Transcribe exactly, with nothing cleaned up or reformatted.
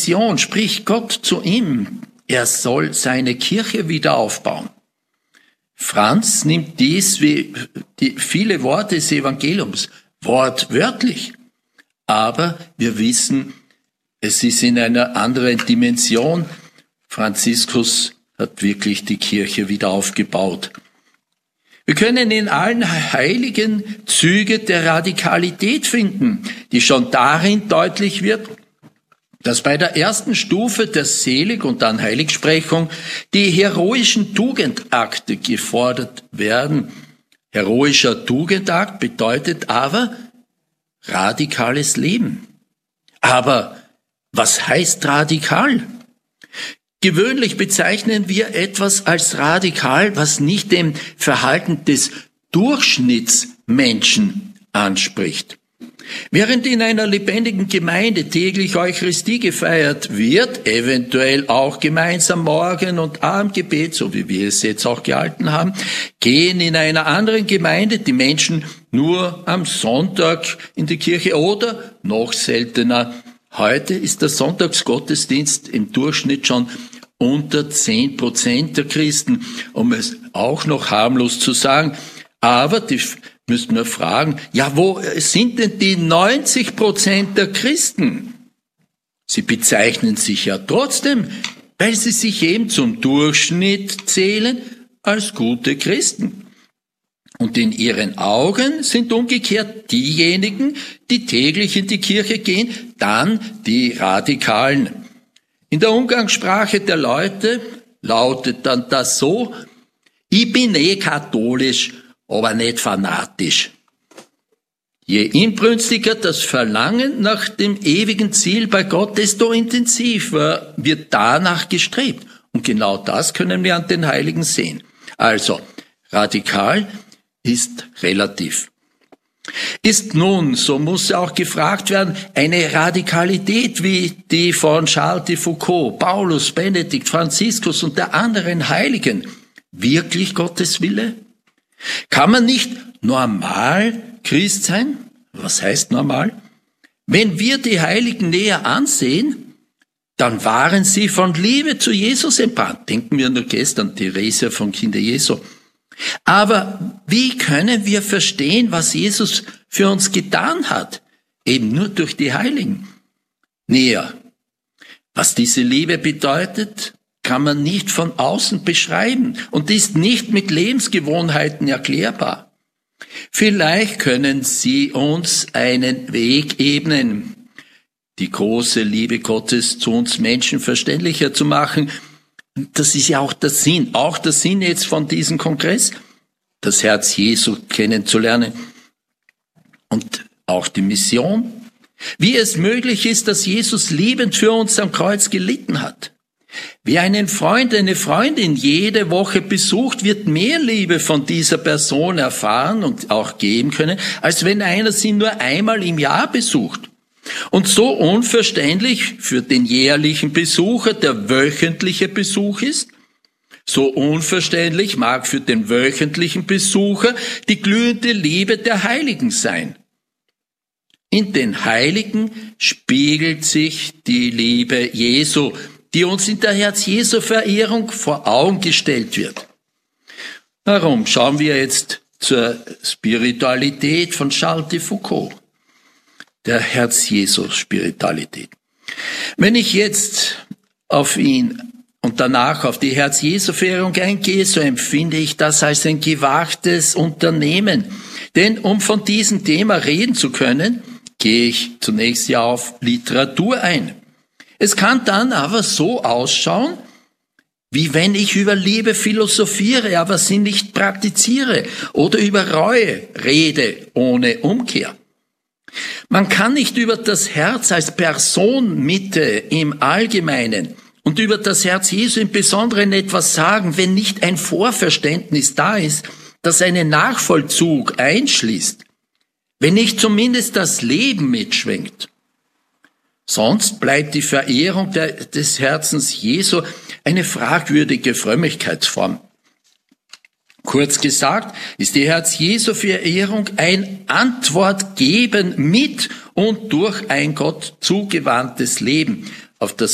Vision spricht Gott zu ihm, er soll seine Kirche wieder aufbauen. Franz nimmt dies wie die viele Worte des Evangeliums wortwörtlich. Aber wir wissen, es ist in einer anderen Dimension. Franziskus hat wirklich die Kirche wieder aufgebaut. Wir können in allen Heiligen Züge der Radikalität finden, die schon darin deutlich wird, dass bei der ersten Stufe der Selig- und dann Heiligsprechung die heroischen Tugendakte gefordert werden. Heroischer Tugendakt bedeutet aber radikales Leben. Aber was heißt radikal? Gewöhnlich bezeichnen wir etwas als radikal, was nicht dem Verhalten des Durchschnittsmenschen anspricht. Während in einer lebendigen Gemeinde täglich Eucharistie gefeiert wird, eventuell auch gemeinsam Morgen- und Abendgebet, so wie wir es jetzt auch gehalten haben, gehen in einer anderen Gemeinde die Menschen nur am Sonntag in die Kirche oder noch seltener. Heute ist der Sonntagsgottesdienst im Durchschnitt schon unter zehn Prozent der Christen, um es auch noch harmlos zu sagen. Aber die müssten wir fragen, ja, wo sind denn die neunzig Prozent der Christen? Sie bezeichnen sich ja trotzdem, weil sie sich eben zum Durchschnitt zählen, als gute Christen. Und in ihren Augen sind umgekehrt diejenigen, die täglich in die Kirche gehen, dann die Radikalen. In der Umgangssprache der Leute lautet dann das so: Ich bin eh katholisch, aber nicht fanatisch. Je inbrünstiger das Verlangen nach dem ewigen Ziel bei Gott, desto intensiver wird danach gestrebt. Und genau das können wir an den Heiligen sehen. Also, radikal ist relativ. Ist nun, so muss auch gefragt werden, eine Radikalität wie die von Charles de Foucault, Paulus, Benedikt, Franziskus und der anderen Heiligen wirklich Gottes Wille? Kann man nicht normal Christ sein? Was heißt normal? Wenn wir die Heiligen näher ansehen, dann waren sie von Liebe zu Jesus entbrannt. Denken wir nur gestern, Theresia von Kinder Jesu. Aber wie können wir verstehen, was Jesus für uns getan hat? Eben nur durch die Heiligen. Näher. Was diese Liebe bedeutet, kann man nicht von außen beschreiben und ist nicht mit Lebensgewohnheiten erklärbar. Vielleicht können sie uns einen Weg ebnen, die große Liebe Gottes zu uns Menschen verständlicher zu machen. Das ist ja auch der Sinn, auch der Sinn jetzt von diesem Kongress, das Herz Jesu kennenzulernen und auch die Mission, wie es möglich ist, dass Jesus liebend für uns am Kreuz gelitten hat. Wer einen Freund, eine Freundin jede Woche besucht, wird mehr Liebe von dieser Person erfahren und auch geben können, als wenn einer sie nur einmal im Jahr besucht. Und so unverständlich für den jährlichen Besucher der wöchentliche Besuch ist, so unverständlich mag für den wöchentlichen Besucher die glühende Liebe der Heiligen sein. In den Heiligen spiegelt sich die Liebe Jesu, die uns in der Herz-Jesu-Verehrung vor Augen gestellt wird. Warum schauen wir jetzt zur Spiritualität von Charles de Foucault, der Herz-Jesu-Spiritualität. Wenn ich jetzt auf ihn und danach auf die Herz-Jesu-Verehrung eingehe, so empfinde ich das als ein gewagtes Unternehmen. Denn um von diesem Thema reden zu können, gehe ich zunächst ja auf Literatur ein. Es kann dann aber so ausschauen, wie wenn ich über Liebe philosophiere, aber sie nicht praktiziere, oder über Reue rede ohne Umkehr. Man kann nicht über das Herz als Personenmitte im Allgemeinen und über das Herz Jesu im Besonderen etwas sagen, wenn nicht ein Vorverständnis da ist, das einen Nachvollzug einschließt, wenn nicht zumindest das Leben mitschwingt. Sonst bleibt die Verehrung der, des Herzens Jesu eine fragwürdige Frömmigkeitsform. Kurz gesagt ist die Herz-Jesu-Verehrung ein Antwortgeben mit und durch ein Gott zugewandtes Leben auf das